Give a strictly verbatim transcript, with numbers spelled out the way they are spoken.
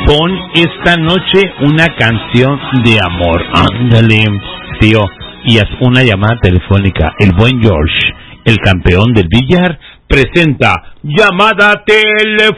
pon esta noche una canción de amor. Ándale, tío, y haz una llamada telefónica. El buen George, el campeón del billar, presenta llamada telefónica.